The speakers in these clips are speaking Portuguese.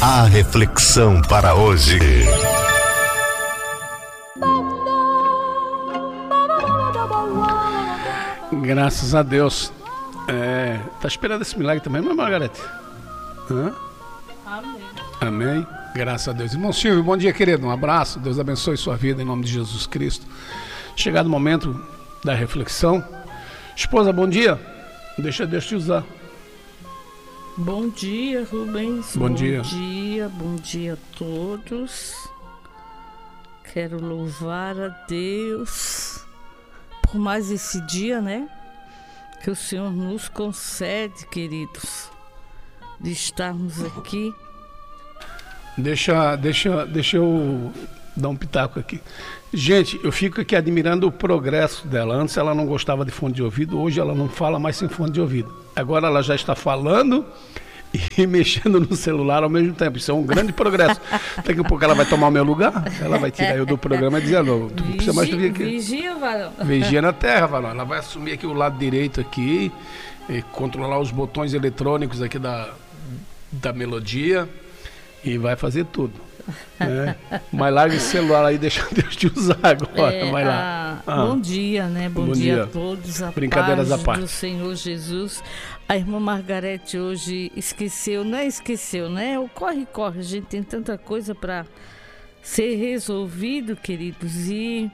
A reflexão para hoje. Graças a Deus. Tá esperando esse milagre também, mas Margarete? Amém. Amém. Graças a Deus. Irmão Silvio, bom dia, querido. Um abraço. Deus abençoe sua vida em nome de Jesus Cristo. Chegado o momento da reflexão. Esposa, bom dia. Deixa Deus te usar. Bom dia, Rubens. Bom dia. Bom dia a todos. Quero louvar a Deus por mais esse dia, né? Que o Senhor nos concede, queridos, de estarmos aqui. Deixa eu dar um pitaco aqui. Gente, eu fico aqui admirando o progresso dela. Antes ela não gostava de fone de ouvido, hoje ela não fala mais sem fone de ouvido. Agora ela já está falando e mexendo no celular ao mesmo tempo. Isso é um grande progresso. Daqui a pouco ela vai tomar o meu lugar, ela vai tirar eu do programa e dizer, não, tu não precisa mais vir aqui. Vigia, varão. Vigia na terra, varão. Ela vai assumir aqui o lado direito aqui, e controlar os botões eletrônicos aqui da melodia e vai fazer tudo. Né? Mas larga esse celular aí, deixa Deus te usar agora. Vai lá. Bom dia, né? Bom dia a todos. Brincadeiras à parte. Do Senhor Jesus. A irmã Margarete hoje esqueceu, né? O corre, a gente tem tanta coisa para ser resolvido, queridos, e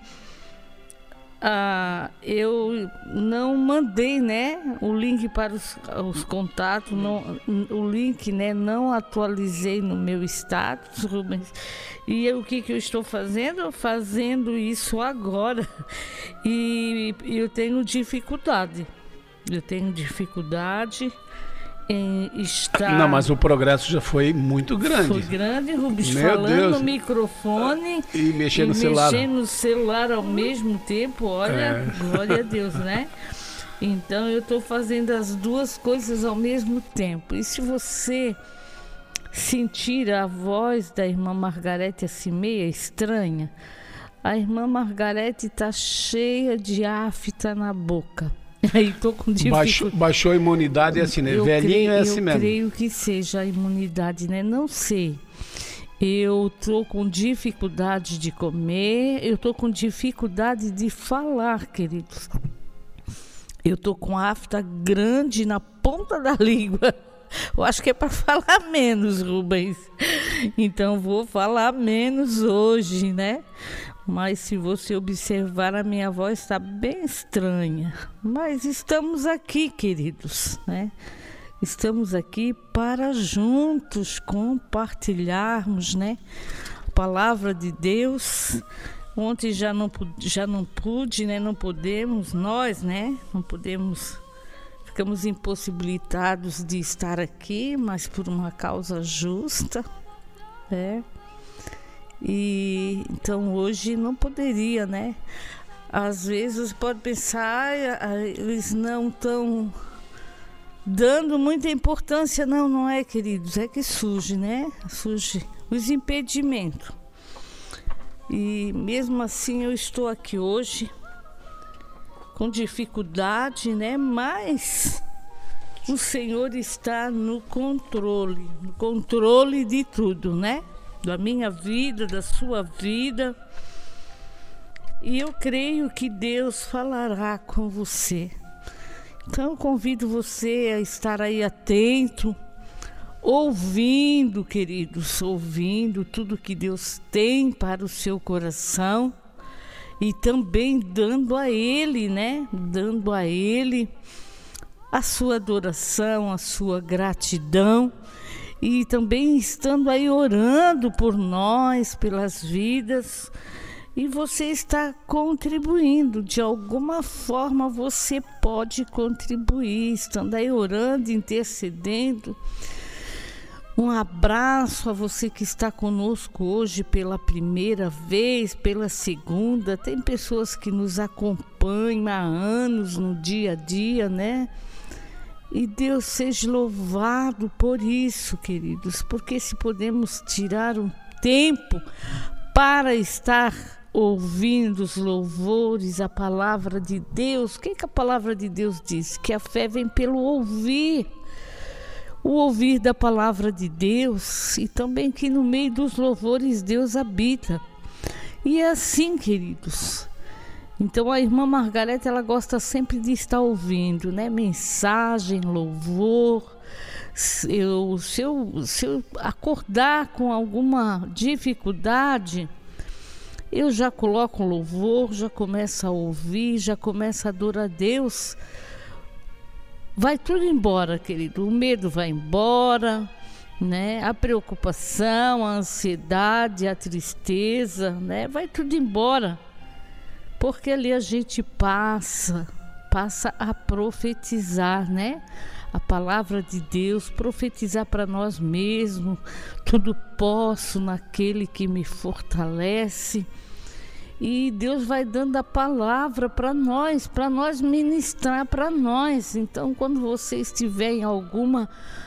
eu não mandei, né, o link para os contatos, o link, né, não atualizei no meu status, Rubens. E o que eu estou fazendo? Fazendo isso agora. E eu tenho dificuldade. Em estar... Não, mas o progresso já foi muito grande. Foi grande, Rubens, Meu falando Deus. no microfone e mexendo no celular. Mexendo no celular ao mesmo tempo, olha, glória a Deus, né? Então eu estou fazendo as duas coisas ao mesmo tempo. E se você sentir a voz da irmã Margarete assim meio estranha, a irmã Margarete está cheia de afta na boca. Aí tô com dificuldade. Baixou a imunidade, é assim, né? Velhinho é assim mesmo. Eu creio que seja a imunidade, né? Não sei. Eu tô com dificuldade de comer, eu tô com dificuldade de falar, queridos. Eu tô com afta grande na ponta da língua. Eu acho que é para falar menos, Rubens. Então vou falar menos hoje, né? Mas se você observar, a minha voz está bem estranha. Mas estamos aqui, queridos, né? Estamos aqui para juntos compartilharmos, né, a palavra de Deus. Ontem já não pude, né? Não podemos, nós, né? Não podemos, ficamos impossibilitados de estar aqui, mas por uma causa justa, né? E então hoje não poderia, né? Às vezes você pode pensar, eles não estão dando muita importância. Não é, queridos, é que surge, né? Surge os impedimentos. E mesmo assim eu estou aqui hoje com dificuldade, né? Mas o Senhor está no controle de tudo, né? Da minha vida, da sua vida. E eu creio que Deus falará com você. Então eu convido você a estar aí atento, ouvindo, queridos, ouvindo tudo que Deus tem para o seu coração e também dando a Ele, né? Dando a Ele a sua adoração, a sua gratidão. E também estando aí orando por nós, pelas vidas. E você está contribuindo. De alguma forma você pode contribuir. Estando aí orando, intercedendo. Um abraço a você que está conosco hoje pela primeira vez, pela segunda. Tem pessoas que nos acompanham há anos no dia a dia, né? E Deus seja louvado por isso, queridos, porque se podemos tirar um tempo para estar ouvindo os louvores, a palavra de Deus, o que a palavra de Deus diz? Que a fé vem pelo ouvir. o ouvir da palavra de Deus e também que no meio dos louvores Deus habita. E é assim, queridos. Então a irmã Margarete, ela gosta sempre de estar ouvindo, né? Mensagem, louvor. Se eu acordar com alguma dificuldade, eu já coloco um louvor, já começo a ouvir, já começo a adorar a Deus. Vai tudo embora, querido. O medo vai embora, né? A preocupação, a ansiedade, a tristeza, né? Vai tudo embora. Porque ali a gente passa a profetizar, né? A palavra de Deus, profetizar para nós mesmos. Tudo posso naquele que me fortalece. E Deus vai dando a palavra para nós ministrar para nós. Então, quando você estiver em alguma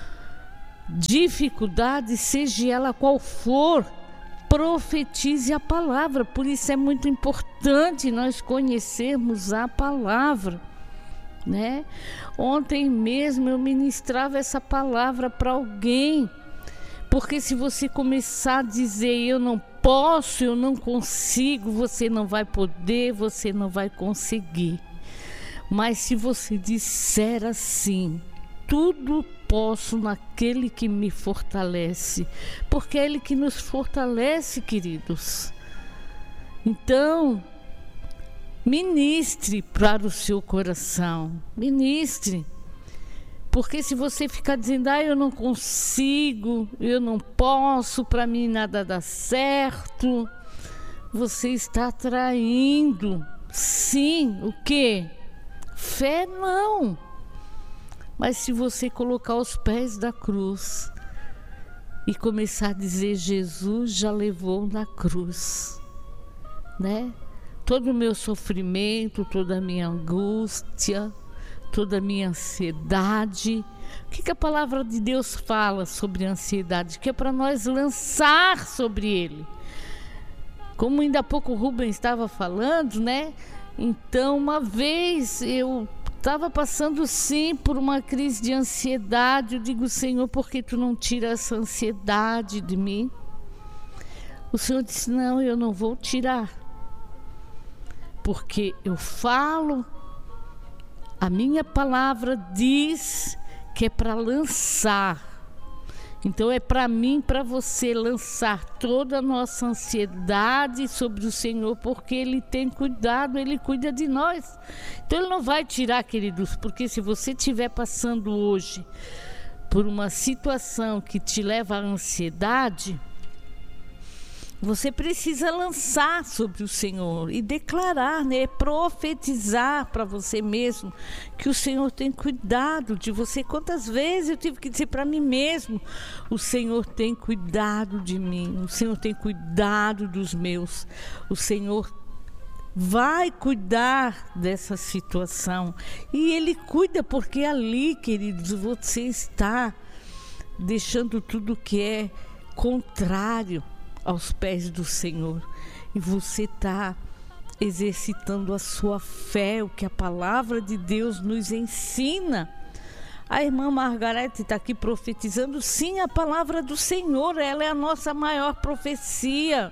dificuldade, seja ela qual for, profetize a palavra. Por isso é muito importante nós conhecermos a palavra, né? Ontem mesmo eu ministrava essa palavra para alguém, porque se você começar a dizer eu não posso, eu não consigo, você não vai poder, você não vai conseguir. Mas se você disser assim, tudo posso naquele que me fortalece, porque é Ele que nos fortalece, queridos. Então, ministre para o seu coração, ministre. Porque se você ficar dizendo, eu não consigo, eu não posso, para mim nada dá certo, você está atraindo, sim, o quê? Fé não. Mas se você colocar os pés da cruz e começar a dizer, Jesus já levou na cruz, né? Todo o meu sofrimento, toda a minha angústia, toda a minha ansiedade. O que a palavra de Deus fala sobre a ansiedade? Que é para nós lançar sobre Ele. Como ainda há pouco o Rubens estava falando, né? Então, uma vez eu estava passando sim por uma crise de ansiedade. Eu digo, Senhor, por que tu não tira essa ansiedade de mim? O Senhor disse, não, eu não vou tirar. Porque eu falo, a minha palavra diz que é para lançar. Então é para mim, para você lançar toda a nossa ansiedade sobre o Senhor, porque Ele tem cuidado, Ele cuida de nós. Então Ele não vai tirar, queridos, porque se você estiver passando hoje por uma situação que te leva à ansiedade, você precisa lançar sobre o Senhor e declarar, né? Profetizar para você mesmo que o Senhor tem cuidado de você. Quantas vezes eu tive que dizer para mim mesmo, o Senhor tem cuidado de mim, o Senhor tem cuidado dos meus, o Senhor vai cuidar dessa situação. E Ele cuida porque ali, queridos, você está deixando tudo que é contrário aos pés do Senhor, e você está exercitando a sua fé, o que a palavra de Deus nos ensina. A irmã Margarete está aqui profetizando, sim, a palavra do Senhor, ela é a nossa maior profecia.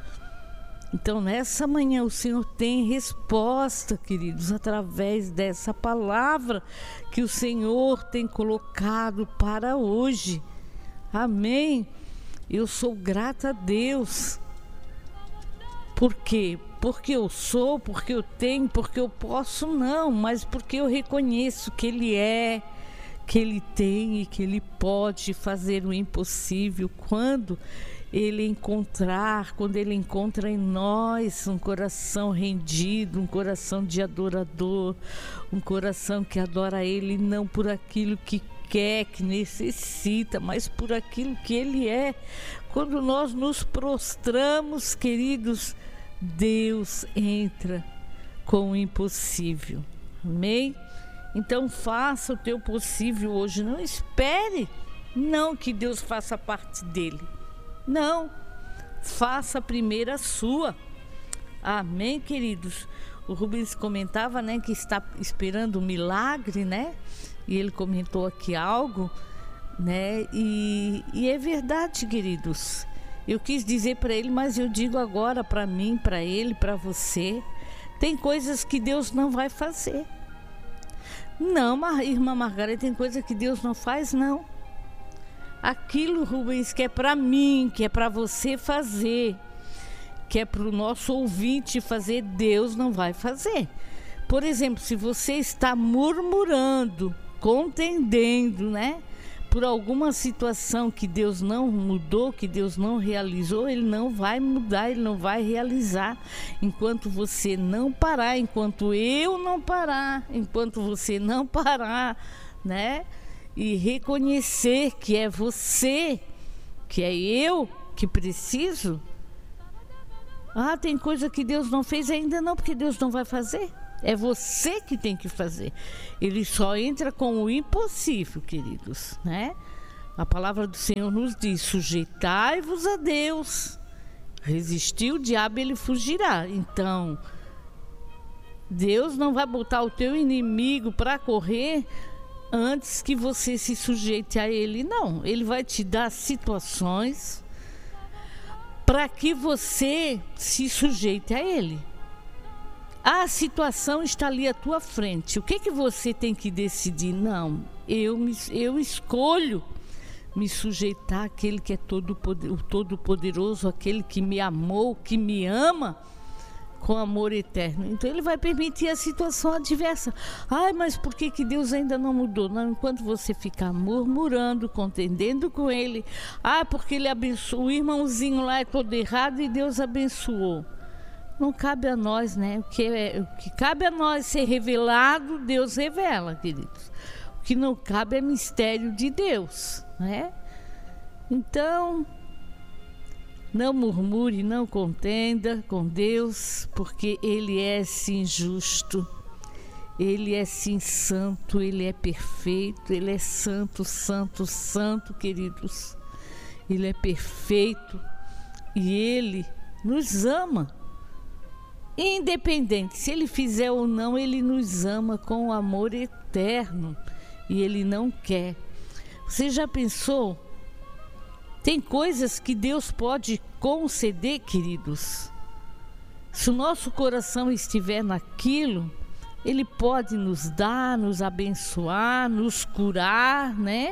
Então nessa manhã o Senhor tem resposta, queridos, através dessa palavra que o Senhor tem colocado para hoje. Amém. Eu sou grata a Deus. Por quê? Porque eu sou, porque eu tenho, porque eu posso, não, mas porque eu reconheço que Ele é, que Ele tem e que Ele pode fazer o impossível quando Ele encontra em nós um coração rendido, um coração de adorador, um coração que adora Ele não por aquilo que quer, que necessita, mas por aquilo que Ele é. Quando nós nos prostramos, queridos, Deus entra com o impossível. Amém? Então faça o teu possível hoje. Não espere, não que Deus faça parte dele. Não, faça primeiro a sua. Amém, queridos? O Rubens comentava, né, que está esperando um milagre, né? E ele comentou aqui algo né? E é verdade, queridos. Eu quis dizer para ele, mas eu digo agora para mim, para ele, para você. Tem coisas que Deus não vai fazer. Não, irmã Margarida, tem coisa que Deus não faz, não. Aquilo, Rubens, que é para mim, que é para você fazer, que é para o nosso ouvinte fazer, Deus não vai fazer. Por exemplo, se você está murmurando, contendendo, né, por alguma situação que Deus não mudou, que Deus não realizou, Ele não vai mudar, Ele não vai realizar. Enquanto você não parar, enquanto eu não parar, enquanto você não parar, né? E reconhecer que é você, que é eu que preciso. Tem coisa que Deus não fez ainda não, porque Deus não vai fazer. É você que tem que fazer. Ele só entra com o impossível, queridos, né? A palavra do Senhor nos diz: sujeitai-vos a Deus, resistir o diabo, ele fugirá. Então, Deus não vai botar o teu inimigo para correr antes que você se sujeite a ele, não. Ele vai te dar situações para que você se sujeite a ele. A situação está ali à tua frente. O que você tem que decidir? Não, eu escolho me sujeitar àquele que é todo-poderoso, aquele que me amou, que me ama com amor eterno. Então ele vai permitir a situação adversa. Mas por que Deus ainda não mudou? Não, enquanto você ficar murmurando, contendendo com ele, porque ele abençoou, o irmãozinho lá é todo errado e Deus abençoou. Não cabe a nós, né? O que cabe a nós ser revelado, Deus revela, queridos. O que não cabe é mistério de Deus, né? Então, não murmure, não contenda com Deus, porque Ele é sim justo, Ele é sim santo, Ele é perfeito, Ele é santo, santo, santo, queridos. Ele é perfeito e Ele nos ama. Independente se Ele fizer ou não, Ele nos ama com amor eterno e Ele não quer. Você já pensou? Tem coisas que Deus pode conceder, queridos. Se o nosso coração estiver naquilo, Ele pode nos dar, nos abençoar, nos curar, né?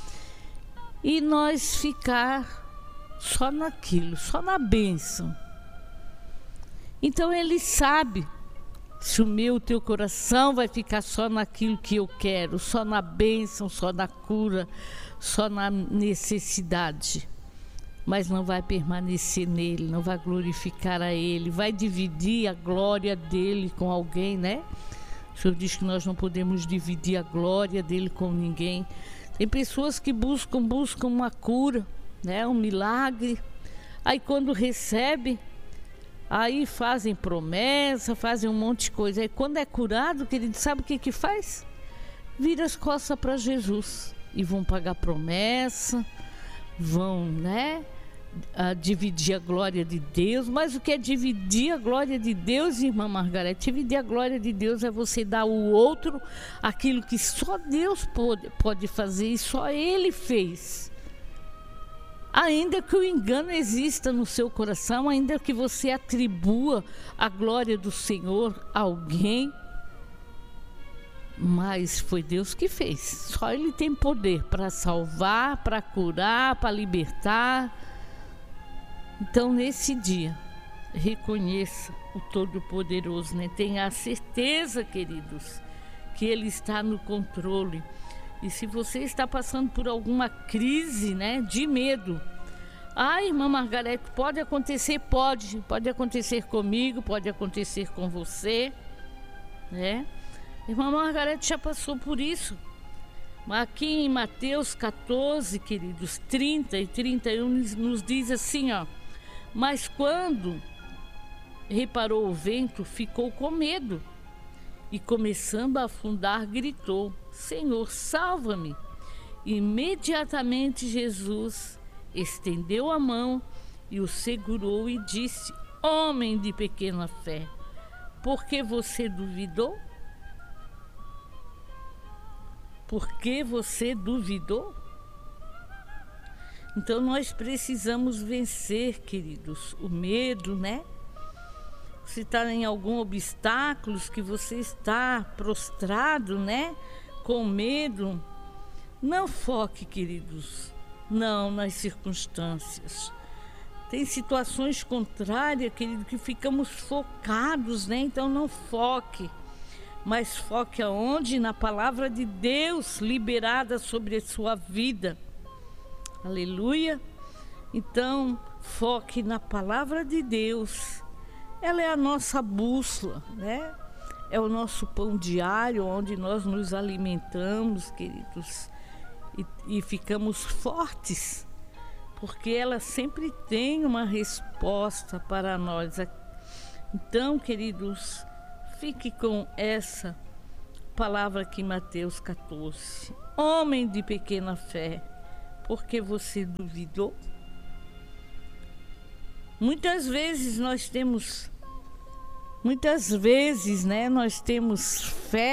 E nós ficar só naquilo, só na bênção. Então Ele sabe se o teu coração vai ficar só naquilo que eu quero, só na bênção, só na cura, só na necessidade. Mas não vai permanecer nele, não vai glorificar a Ele, vai dividir a glória dele com alguém, né? O Senhor diz que nós não podemos dividir a glória dele com ninguém. Tem pessoas que buscam uma cura, né? Um milagre. Aí quando recebe, aí fazem promessa, fazem um monte de coisa. Aí quando é curado, querido, sabe o que faz? Vira as costas para Jesus e vão pagar promessa, vão, né, dividir a glória de Deus. Mas o que é dividir a glória de Deus, irmã Margarida? Dividir a glória de Deus é você dar ao outro aquilo que só Deus pode fazer e só Ele fez. Ainda que o engano exista no seu coração, ainda que você atribua a glória do Senhor a alguém, mas foi Deus que fez. Só Ele tem poder para salvar, para curar, para libertar. Então, nesse dia, reconheça o Todo-Poderoso, né? Tenha a certeza, queridos, que Ele está no controle. E se você está passando por alguma crise, né, de medo, irmã Margarete, pode acontecer? Pode acontecer comigo, pode acontecer com você, né? Irmã Margarete já passou por isso. Aqui em Mateus 14, queridos, 30 e 31, nos diz assim, mas quando reparou o vento, ficou com medo e, começando a afundar, gritou: Senhor, salva-me! Imediatamente Jesus estendeu a mão e o segurou e disse: Homem de pequena fé, por que você duvidou? Por que você duvidou? Então nós precisamos vencer, queridos, o medo, né? Se está em algum obstáculo que você está prostrado, né? Com medo, não foque, queridos, não nas circunstâncias. Tem situações contrárias, querido, que ficamos focados, né? Então não foque, mas foque aonde? Na palavra de Deus liberada sobre a sua vida. Aleluia! Então, foque na palavra de Deus. Ela é a nossa bússola, né? É o nosso pão diário, onde nós nos alimentamos, queridos, e ficamos fortes, porque ela sempre tem uma resposta para nós. Então, queridos, fique com essa palavra aqui em Mateus 14. Homem de pequena fé, porque você duvidou? Muitas vezes, né, nós temos fé